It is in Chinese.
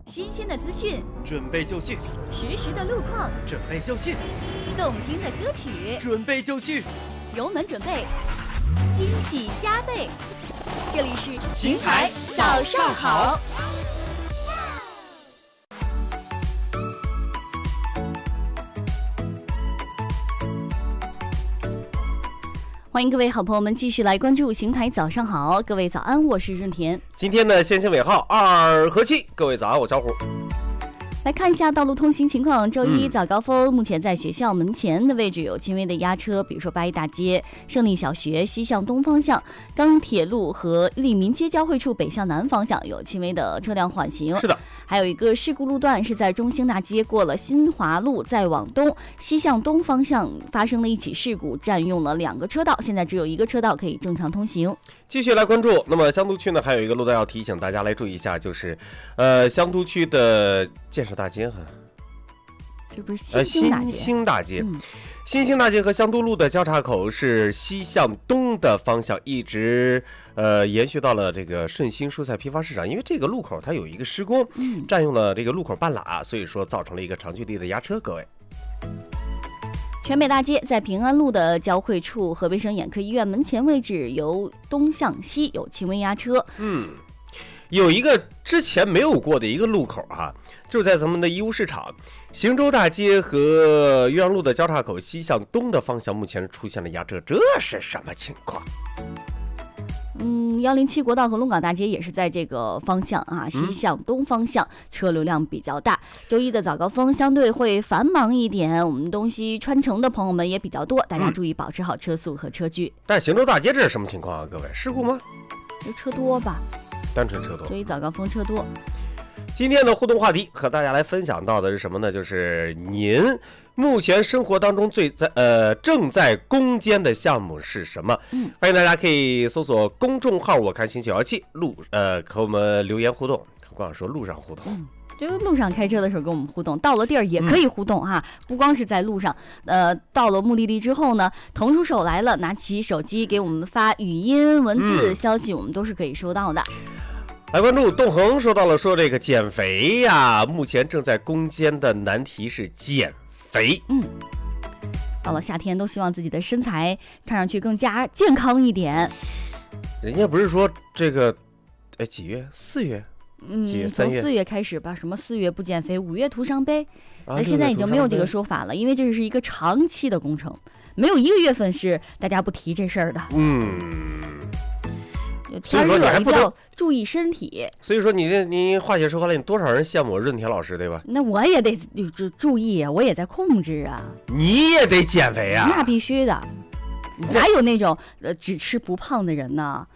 新鲜的资讯， 准备就绪； 实时的路况， 准备就绪； 动听的歌曲， 准备就绪。 油门准备，惊喜加倍。这里是邢台早上好。 欢迎各位好朋友们继续来关注邢台早上好，各位早安，我是润田。 今天的先行尾号2和7，各位早安，我小虎。 来看一下道路通行情况。周一早高峰，目前在学校门前的位置有轻微的压车，比如说八一大街、胜利小学西向东方向、钢铁路和利民街交汇处北向南方向有轻微的车辆缓行。 是的， 还有一个事故路段是在中兴大街过了新华路再往东，西向东方向发生了一起事故，占用了2个车道，现在只有1个车道可以正常通行。 继续来关注，那么香都区呢，还有一个路段要提醒大家来注意一下，就是香都区的建设大街哈， 这不是新兴大街？ 新兴大街，新兴大街和香都路的交叉口是西向东的方向，一直延续到了这个顺兴蔬菜批发市场。因为这个路口它有一个施工，占用了这个路口半拉，所以说造成了一个长距离的压车。各位。 全美大街在平安路的交汇处，河北省眼科医院门前位置由东向西有轻微压车。 有一个之前没有过的一个路口啊，就是在咱们的义乌市场邢州大街和岳阳路的交叉口西向东的方向，目前出现了压车，这是什么情况 ？107国道和龙岗大街也是在这个方向啊，西向东方向车流量比较大。周一的早高峰相对会繁忙一点，我们东西穿城的朋友们也比较多，大家注意保持好车速和车距。 但邢州大街这是什么情况啊？各位，事故吗？ 就车多吧，单纯车多。 周一早高峰车多。 今天的互动话题和大家来分享到的是什么呢？就是您目前生活当中正在攻坚的项目是什么？欢迎大家可以搜索公众号我看新917和我们留言互动，光说路上互动。 就路上开车的时候跟我们互动，到了地儿也可以互动哈，不光是在路上，到了目的地之后呢，腾出手来了，拿起手机给我们发语音、文字消息，我们都是可以收到的。 来关注栋恒说到了，说这个减肥呀，目前正在攻坚的难题是减肥。 到了夏天都希望自己的身材看上去更加健康一点。 人家不是说这个几月？4月？ 从4月开始吧，什么4月不减肥，5月徒伤悲。现在已经没有这个说法了，因为这是一个长期的工程，没有1个月份是大家不提这事儿的。天热一定要注意身体。 所以说你话写说回来，你多少人羡慕润田老师对吧？ 那我也得注意啊，我也在控制啊。 你也得减肥啊？ 那必须的。哪有那种只吃不胖的人呢？